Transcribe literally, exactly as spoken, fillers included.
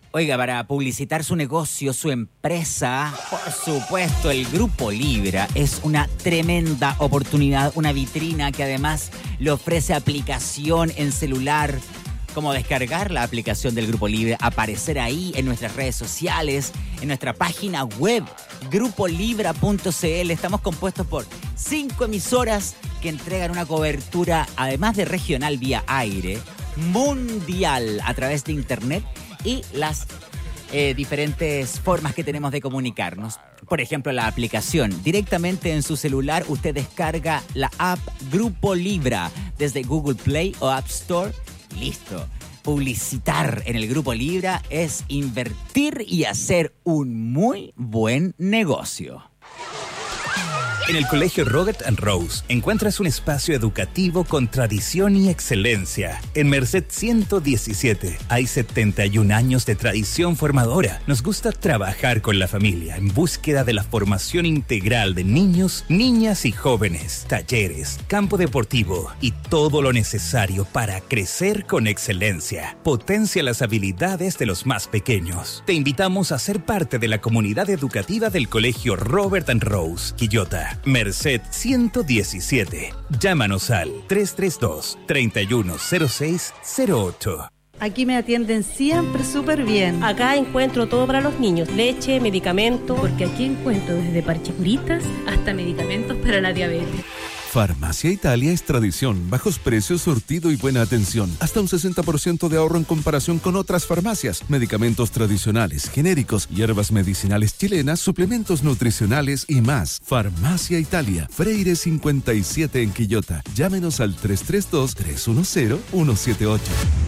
Oiga, para publicitar su negocio, su empresa, por supuesto, el Grupo Libra es una tremenda oportunidad, una vitrina que además le ofrece aplicación en celular, como descargar la aplicación del Grupo Libra, aparecer ahí en nuestras redes sociales, en nuestra página web, grupo libra punto c l. Estamos compuestos por cinco emisoras que entregan una cobertura, además de regional vía aire, mundial a través de internet y las eh, diferentes formas que tenemos de comunicarnos. Por ejemplo, la aplicación. Directamente en su celular usted descarga la app Grupo Libra desde Google Play o App Store. Listo. Publicitar en el Grupo Libra es invertir y hacer un muy buen negocio. En el Colegio Robert and Rose encuentras un espacio educativo con tradición y excelencia. En Merced ciento diecisiete hay setenta y un años de tradición formadora. Nos gusta trabajar con la familia en búsqueda de la formación integral de niños, niñas y jóvenes, talleres, campo deportivo y todo lo necesario para crecer con excelencia. Potencia las habilidades de los más pequeños. Te invitamos a ser parte de la comunidad educativa del Colegio Robert and Rose, Quillota. Merced ciento diecisiete. Llámanos al tres tres dos, tres uno cero seis cero ocho. Aquí me atienden siempre súper bien. Acá encuentro todo para los niños, leche, medicamentos. Porque aquí encuentro desde parchecuritas hasta medicamentos para la diabetes. Farmacia Italia es tradición, bajos precios, surtido y buena atención. Hasta un sesenta por ciento de ahorro en comparación con otras farmacias. Medicamentos tradicionales, genéricos, hierbas medicinales chilenas, suplementos nutricionales y más. Farmacia Italia, Freire cincuenta y siete en Quillota. Llámenos al tres tres dos, tres uno cero, uno siete ocho.